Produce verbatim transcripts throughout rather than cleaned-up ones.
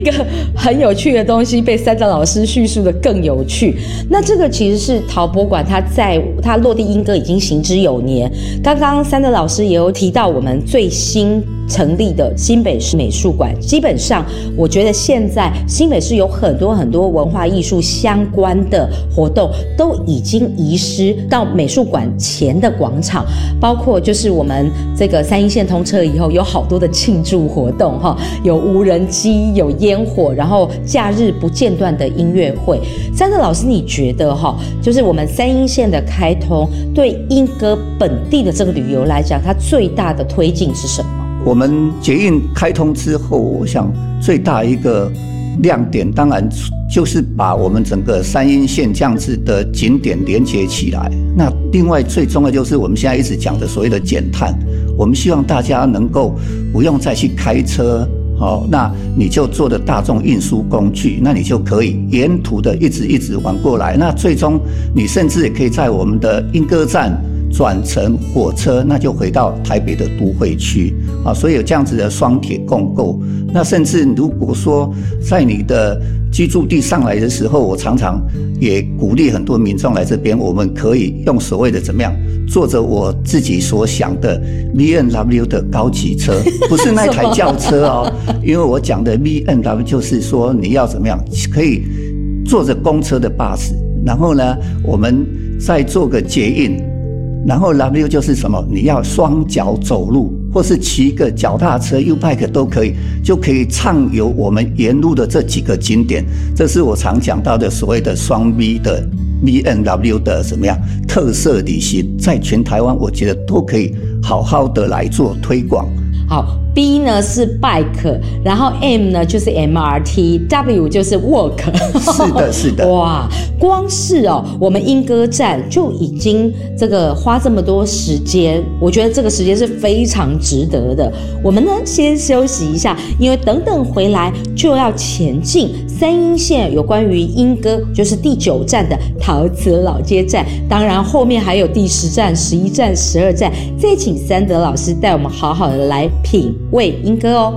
一个很有趣的东西被三德老师叙述的更有趣。那这个其实是陶博馆，它在它落地莺歌已经行之有年。刚刚三德老师也有提到我们最新成立的新北市美术馆，基本上我觉得现在新北市有很多很多文化艺术相关的活动都已经移师到美术馆前的广场，包括就是我们这个三鶯线通车以后有好多的庆祝活动哈，有无人机，有烟火，然后假日不间断的音乐会。三德老师，你觉得哈，就是我们三鶯线的开通对莺歌本地的这个旅游来讲，它最大的推进是什么？ 我们捷运开通之后，我想最大一个亮点，当然就是把我们整个三鶯线这样子的景点连接起来。那另外最重要就是我们现在一直讲的所谓的减碳，我们希望大家能够不用再去开车，好，那你就坐的大众运输工具，那你就可以沿途的一直一直玩过来。那最终你甚至也可以在我们的莺歌站转乘火车，那就回到台北的都会区啊，所以有这样子的双铁共构。那甚至如果说在你的居住地上来的时候，我常常也鼓励很多民众来这边，我们可以用所谓的怎么样，坐着我自己所想的 B M W 的高级车，不是那台轿车哦，因为我讲的 B M W 就是说你要怎么样，可以坐着公车的 bus， 然后呢，我们再坐个捷运。然后 W 就是什么？你要双脚走路，或是骑个脚踏车 U-Bike 都可以，就可以畅游我们沿路的这几个景点。这是我常讲到的所谓的双 V 的 B M W 的怎么样特色旅行，在全台湾我觉得都可以好好的来做推广。 好。B 呢是 bike， 然后 M 呢就是 M R T，W 就是 walk。 是的，是的。 哇，光是哦，我们莺歌站就已经这个花这么多时间，我觉得这个时间是非常值得的。我们呢先休息一下，因为等等回来就要前进三鶯线有关于莺歌，就是第九站的陶瓷老街站。当然后面还有第十站、十一站、十二站，再请三德老师带我们好好的来品为莺歌哦。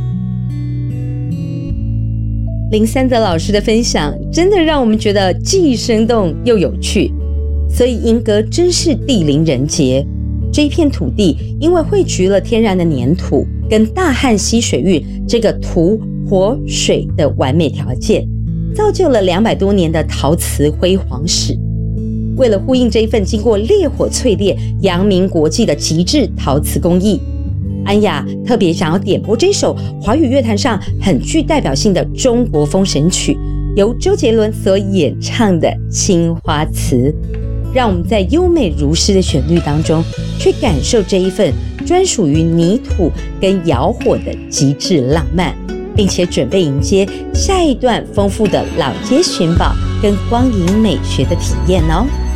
林三德老师的分享真的让我们觉得既生动又有趣，所以莺歌真是地灵人杰。这一片土地因为汇聚了天然的粘土跟大汉溪水域这个土火水的完美条件，造就了两百多年的陶瓷辉煌史。为了呼应这一份经过烈火淬炼、扬名国际的极致陶瓷工艺，安雅特别想要点播这首华语乐坛上很具代表性的中国风神曲，由周杰伦所演唱的《青花瓷》，让我们在优美如诗的旋律当中，去感受这一份专属于泥土跟窑火的极致浪漫，并且准备迎接下一段丰富的老街寻宝跟光影美学的体验哦。